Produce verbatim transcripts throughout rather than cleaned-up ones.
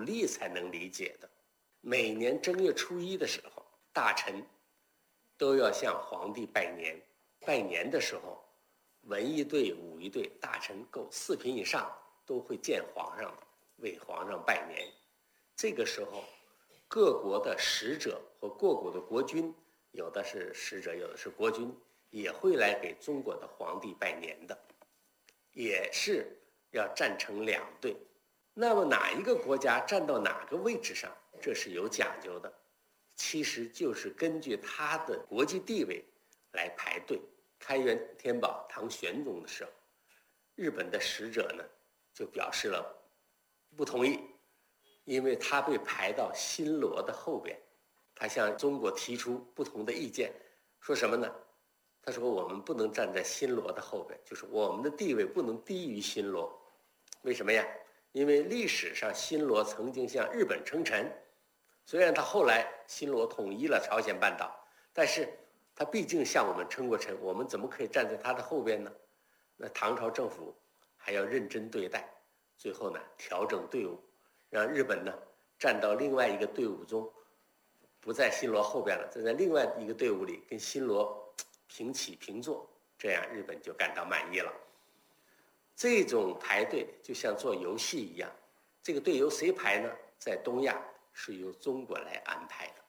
力才能理解的。每年正月初一的时候，大臣都要向皇帝拜年。拜年的时候，文艺队、武艺队大臣够四品以上都会见皇上，为皇上拜年。这个时候，各国的使者和各国的国君，有的是使者，有的是国君，也会来给中国的皇帝拜年的，也是要站成两队。那么哪一个国家站到哪个位置上，这是有讲究的，其实就是根据他的国际地位来排队。开元天宝唐玄宗的时候，日本的使者呢就表示了不同意，因为他被排到新罗的后边。他向中国提出不同的意见，说什么呢？他说我们不能站在新罗的后边，就是我们的地位不能低于新罗。为什么呀？因为历史上新罗曾经向日本称臣，虽然他后来新罗统一了朝鲜半岛，但是他毕竟向我们称过臣，我们怎么可以站在他的后边呢？那唐朝政府还要认真对待，最后呢调整队伍，让日本呢站到另外一个队伍中，不在新罗后边了，站在另外一个队伍里跟新罗平起平坐，这样日本就感到满意了。这种排队就像做游戏一样，这个队由谁排呢？在东亚是由中国来安排的。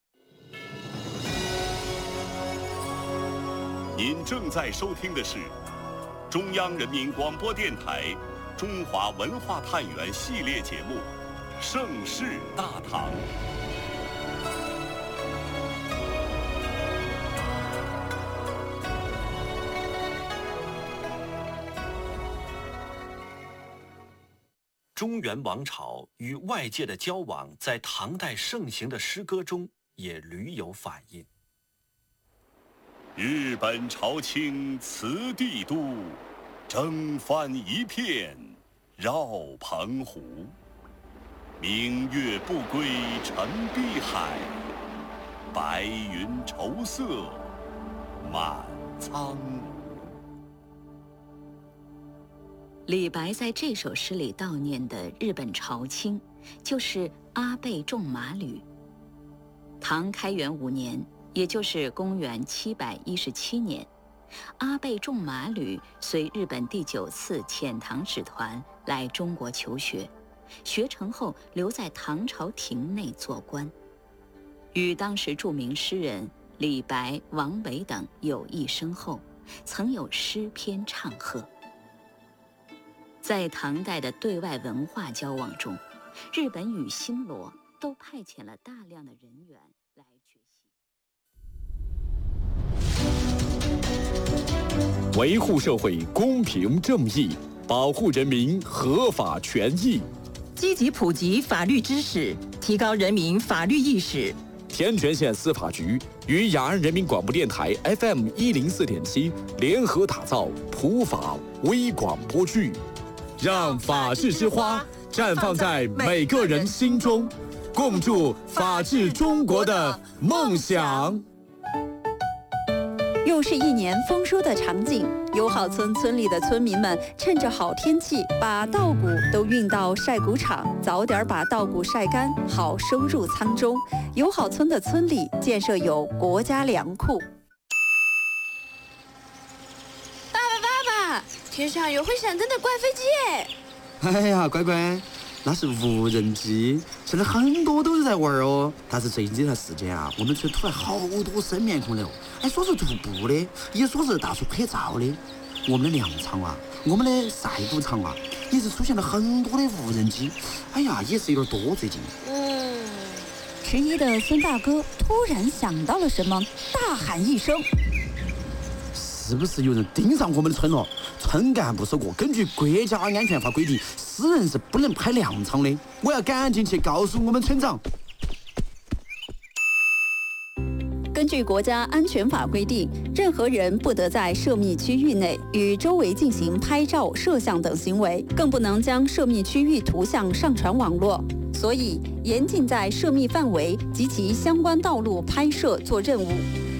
您正在收听的是中央人民广播电台中华文化探源系列节目《盛世大唐》。中原王朝与外界的交往，在唐代盛行的诗歌中也屡有反映。日本朝清辞帝都，征帆一片绕澎湖。明月不归沉碧海，白云愁色满苍梧。 李白在这首诗里悼念的日本朝清，就是阿倍仲麻吕。唐开元五年，也就是公元七百一十七年，阿倍仲麻吕随日本第九次遣唐使团来中国求学，学成后留在唐朝廷内做官，与当时著名诗人李白、王维等友谊深厚，曾有诗篇唱和。在唐代的对外文化交往中，日本与新罗都派遣了大量的人员来学习。维护社会公平正义，保护人民合法权益， 积极普及法律知识，提高人民法律意识。 天全县司法局与雅安人民广播电台 F M 一零四点七联合打造普法微广播剧。让法治之花绽放在每个人心中，共筑法治中国的梦想。 又是一年丰收的场景，友好村村里的村民们趁着好天气，把稻谷都运到晒谷场，早点把稻谷晒干，好收入仓中。友好村的村里建设有国家粮库。 爸爸，爸爸，天上有会闪灯的怪飞机耶！ 哎呀，乖乖，那是无人机，现在很多都是在玩哦。但是最近这段时间啊，我们村突然好多生面孔了，哎，说是徒步的，也说是大树拍照的。我们的粮场啊，我们的晒谷场啊，也是出现了很多的无人机。哎呀，也是有点多最近。 嗯，迟疑的孙大哥突然想到了什么，大喊一声：“ 是不是有人盯上我们的村了？村干部说过，根据国家安全法规定，私人是不能拍粮场的。我要赶紧去告诉我们村长。” 根据国家安全法规定，任何人不得在涉密区域内与周围进行拍照、摄像等行为，更不能将涉密区域图像上传网络。所以，严禁在涉密范围及其相关道路拍摄做任务。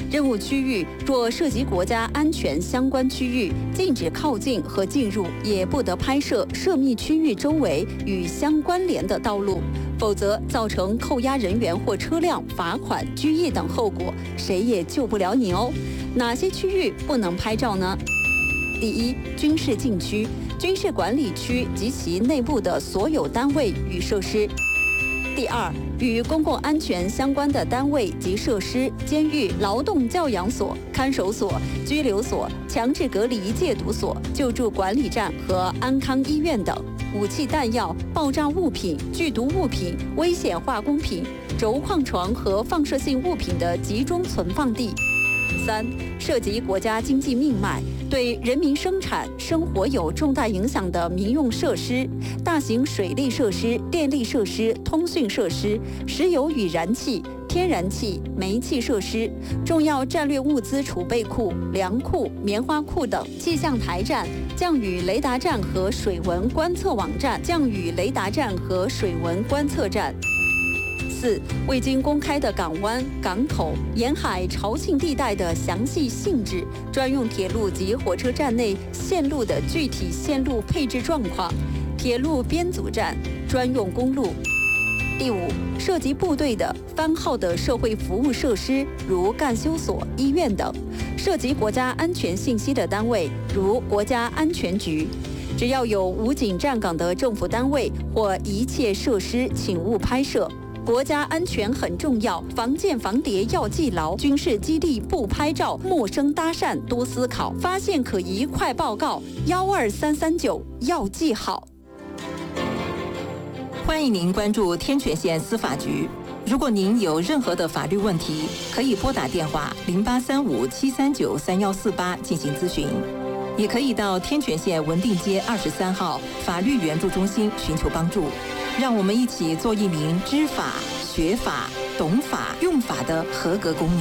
任务区域若涉及国家安全相关区域，禁止靠近和进入，也不得拍摄涉密区域周围与相关联的道路，否则造成扣押人员或车辆、罚款、拘役等后果，谁也救不了你哦。哪些区域不能拍照呢？第一，军事禁区、军事管理区及其内部的所有单位与设施。第二，与公共安全相关的单位及设施，监狱、劳动教养所、看守所、拘留所、强制隔离戒毒所、救助管理站和安康医院等。武器弹药、爆炸物品、剧毒物品、危险化工品、轴矿床和放射性物品的集中存放地。三、涉及国家经济命脉，对人民生产生活有重大影响的民用设施、大型水利设施、电力设施、通讯设施、石油与燃气、天然气、煤气设施、重要战略物资储备库、粮库、棉花库等；气象台站、降雨雷达站和水文观测网站、降雨雷达站和水文观测站。四、未经公开的港湾、港口、沿海潮沁地带的详细性质、专用铁路及火车站内线路的具体线路配置状况、铁路编组站、专用公路。第五，涉及部队的番号的社会服务设施，如干休所、医院等；涉及国家安全信息的单位，如国家安全局。只要有武警站岗的政府单位或一切设施，请勿拍摄。国家安全很重要，防间防谍要记牢。军事基地不拍照，陌生搭讪多思考。发现可疑快报告，幺二三三九要记好。 欢迎您关注天泉县司法局。如果您有任何的法律问题，可以拨打电话零八三五七三九三幺四八进行咨询，也可以到天泉县文定街二十三号法律援助中心寻求帮助。让我们一起做一名知法、学法、懂法、用法的合格公民。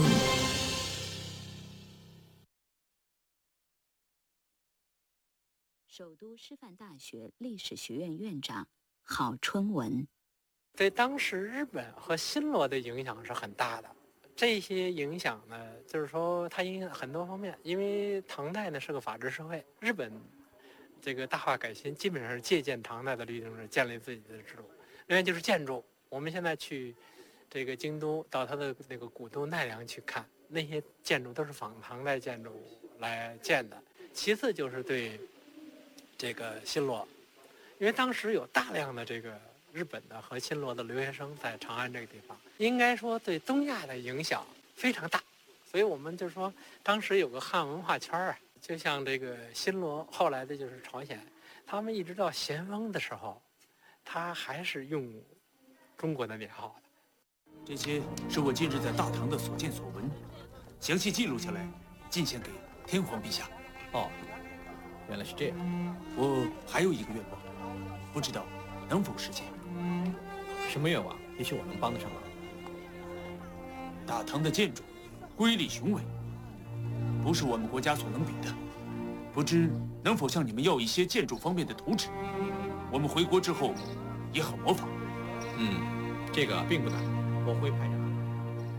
首都师范大学历史学院院长郝春文。 对当时日本和新罗的影响是很大的，这些影响呢，就是说它影响很多方面。因为唐代呢是个法治社会，日本这个大化改新基本上是借鉴唐代的律政制，建立自己的制度。另外就是建筑，我们现在去这个京都到它的那个古都奈良去看，那些建筑都是仿唐代建筑来建的。其次就是对这个新罗，因为当时有大量的这个日本的和新罗的留学生在长安这个地方，应该说对东亚的影响非常大。所以我们就说当时有个汉文化圈啊，就像这个新罗，后来的就是朝鲜，他们一直到咸丰的时候，他还是用中国的年号的。 这些是我近日在大唐的所见所闻，详细记录下来，进献给天皇陛下。 哦，原来是这样。 我还有一个愿望，不知道能否实现。 什么愿望？也许我能帮得上忙。 大唐的建筑瑰丽雄伟，不是我们国家所能比的。不知能否向你们要一些建筑方面的图纸，我们回国之后也好模仿。 嗯，这个并不难，我会派人。